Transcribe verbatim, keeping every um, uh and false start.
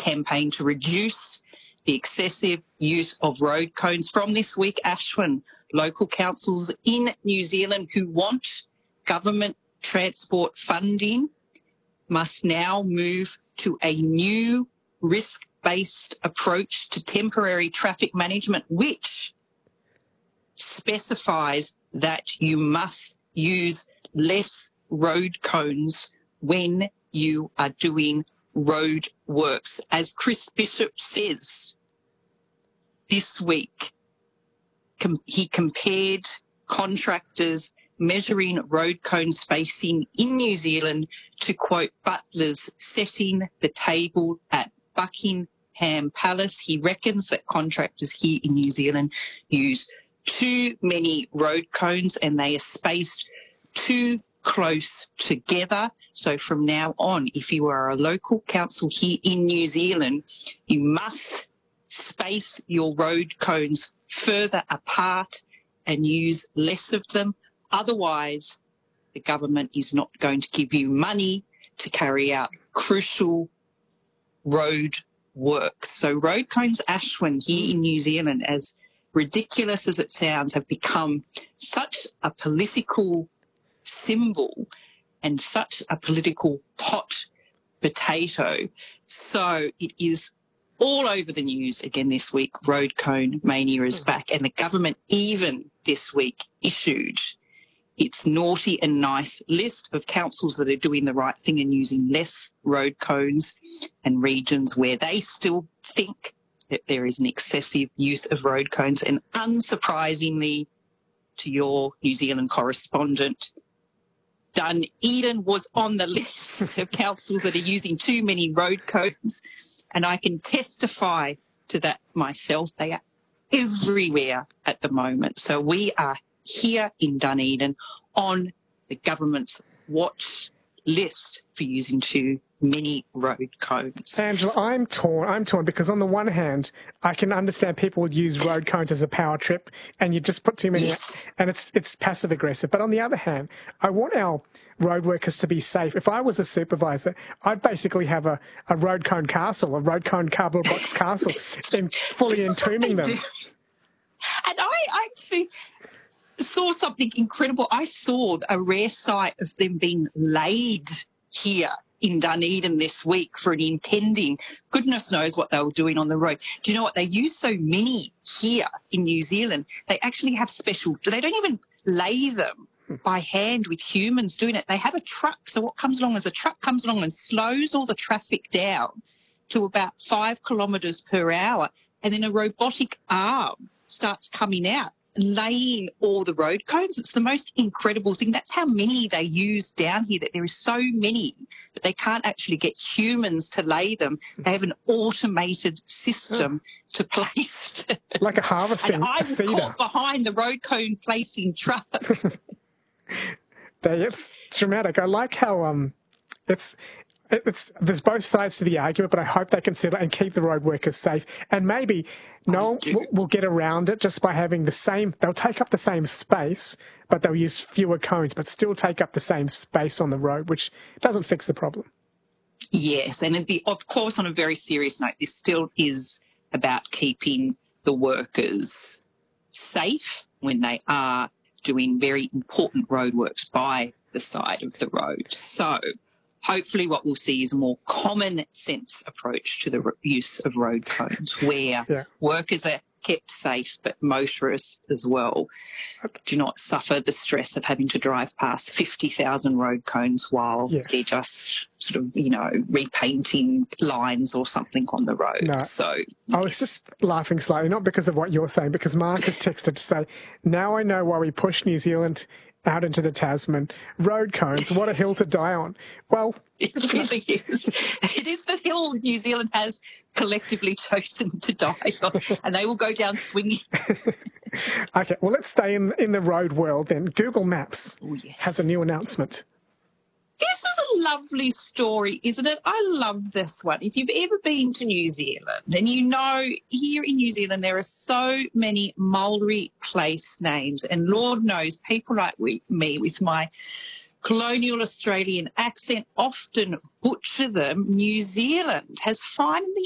campaign to reduce the excessive use of road cones. From this week, Ashwin, local councils in New Zealand who want government transport funding must now move to a new risk-based approach to temporary traffic management, which specifies that you must use less road cones when you are doing road works. As Chris Bishop says this week, com- he compared contractors measuring road cone spacing in New Zealand to, quote, butlers setting the table at Buckingham Palace. He reckons that contractors here in New Zealand use too many road cones and they are spaced too close together. So from now on, if you are a local council here in New Zealand, you must space your road cones further apart and use less of them. Otherwise, the government is not going to give you money to carry out crucial road works. So road cones, Ashwin, here in New Zealand, as ridiculous as it sounds, have become such a political symbol and such a political hot potato. So it is all over the news again this week. Road cone mania is back, and the government even this week issued its naughty and nice list of councils that are doing the right thing and using less road cones, and regions where they still think that there is an excessive use of road cones. And unsurprisingly, to your New Zealand correspondent, Dunedin was on the list of councils that are using too many road cones, and I can testify to that myself. They are everywhere at the moment. So we are here in Dunedin on the government's watch list for using too many road cones. Angela, I'm torn. I'm torn because on the one hand, I can understand people would use road cones as a power trip, and you just put too many, yes. and it's it's passive aggressive. But on the other hand, I want our road workers to be safe. If I was a supervisor, I'd basically have a, a road cone castle, a road cone cardboard box castle, and fully entombing them. Do. And I actually saw something incredible. I saw a rare sight of them being laid here in Dunedin this week for an impending, goodness knows what they were doing on the road. Do you know what? They use so many here in New Zealand. They actually have special, they don't even lay them by hand with humans doing it. They have a truck. So what comes along is a truck comes along and slows all the traffic down to about five kilometres per hour. And then a robotic arm starts coming out and laying all the road cones. It's the most incredible thing. That's how many they use down here, that there is so many that they can't actually get humans to lay them. They have an automated system oh. to place them. Like a harvesting. And I was cedar. caught behind the road cone placing truck. It's dramatic. I like how um, it's... It's, there's both sides to the argument, but I hope they consider and keep the road workers safe. And maybe no one will, will get around it just by having the same, they'll take up the same space, but they'll use fewer cones, but still take up the same space on the road, which doesn't fix the problem. Yes, and the, of course, on a very serious note, this still is about keeping the workers safe when they are doing very important roadworks by the side of the road. So hopefully what we'll see is a more common sense approach to the use of road cones where yeah. workers are kept safe, but motorists as well do not suffer the stress of having to drive past fifty thousand road cones while yes. they're just sort of, you know, repainting lines or something on the road. No, so I was just laughing slightly, not because of what you're saying, because Mark has texted to say, now I know why we push New Zealand out into the Tasman. Road cones, what a hill to die on. Well, it really is. It is the hill New Zealand has collectively chosen to die on, and they will go down swinging. Okay, well, let's stay in in the road world then. Google Maps oh, yes. has a new announcement. This is a lovely story, isn't it? I love this one. If you've ever been to New Zealand, then you know here in New Zealand there are so many Maori place names, and Lord knows people like we, me with my colonial Australian accent often butcher them. New Zealand has finally